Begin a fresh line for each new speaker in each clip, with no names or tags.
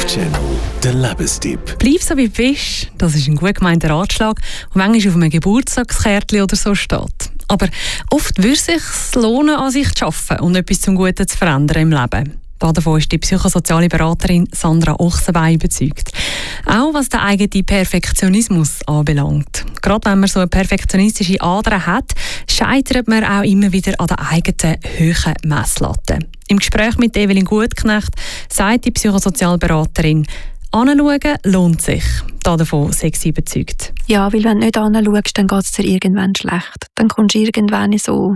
Live-Channel, der Lebenstipp.
Bleib so wie du bist, das ist ein gut gemeinter Ratschlag, der manchmal auf einem Geburtstagskärtchen oder so steht. Aber oft würde es sich lohnen, an sich zu arbeiten und etwas zum Guten zu verändern im Leben. Davon ist die psychosoziale Beraterin Sandra Ochsenbein überzeugt. Auch was den eigenen Perfektionismus anbelangt. Gerade wenn man so eine perfektionistische Ader hat, scheitert man auch immer wieder an der eigenen hohen Messlatte. Im Gespräch mit Evelyn Gutknecht sagt die Psychosozialberaterin, anschauen lohnt sich. Davon sei sie überzeugt.
Ja, weil wenn du nicht anschaust, dann geht es dir irgendwann schlecht. Dann kommst du irgendwann so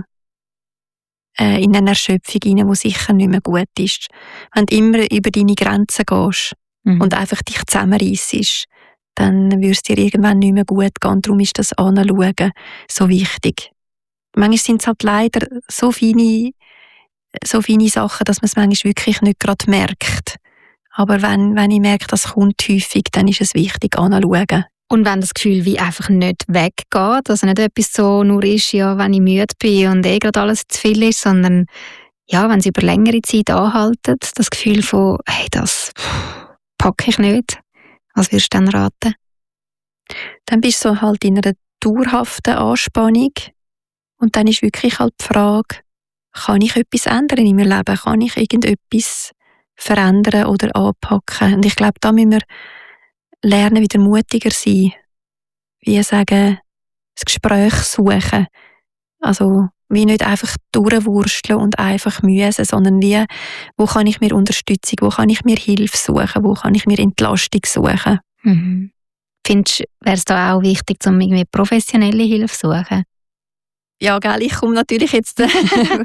in eine Erschöpfung rein, die sicher nicht mehr gut ist. Wenn du immer über deine Grenzen gehst und einfach dich zusammenreissest, dann würde es dir irgendwann nicht mehr gut gehen. Darum ist das Anschauen so wichtig. Manchmal sind es halt leider so feine Sachen, dass man es manchmal wirklich nicht gerade merkt. Aber wenn ich merke, das kommt häufig, dann ist es wichtig, anschauen.
Und wenn das Gefühl wie einfach nicht weggeht, also nicht etwas so nur ist, ja, wenn ich müde bin und gerade alles zu viel ist, sondern ja, wenn es über längere Zeit anhaltet, das Gefühl von, hey, das packe ich nicht. Was würdest du dann raten?
Dann bist du halt in einer dauerhaften Anspannung und dann ist wirklich halt die Frage, kann ich etwas ändern in meinem Leben? Kann ich irgendetwas verändern oder anpacken? Und ich glaube, da müssen wir lernen, wieder mutiger sein. Wie sagen, das Gespräch suchen. Also, wie nicht einfach durchwursteln und einfach müssen, sondern wie, wo kann ich mir Unterstützung, wo kann ich mir Hilfe suchen, wo kann ich mir Entlastung suchen.
Findest du, wäre es da auch wichtig, um irgendwie professionelle Hilfe zu suchen?
Ja, gell, ich komme natürlich jetzt von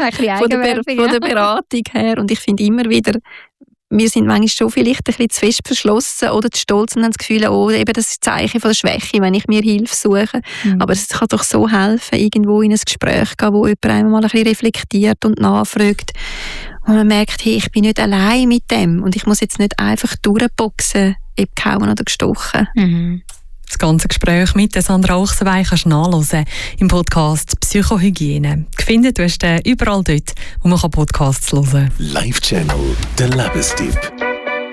der Beratung her und ich finde immer wieder, wir sind manchmal schon vielleicht ein bisschen zu fest verschlossen oder zu stolz und haben das Gefühl, oh, eben das ist ein Zeichen von der Schwäche, wenn ich mir Hilfe suche. Aber es kann doch so helfen, irgendwo in ein Gespräch gehen, wo jemand einmal ein bisschen reflektiert und nachfragt. Und man merkt, hey, ich bin nicht allein mit dem und ich muss jetzt nicht einfach durchboxen, ob gehauen oder gestochen.
Das ganze Gespräch mit Sandra Ochsenbein kannst du nachhören im Podcast Psychohygiene. Gefunden wirst du überall dort, wo man Podcasts hören kann.
Live-Channel, der Lebenstipp.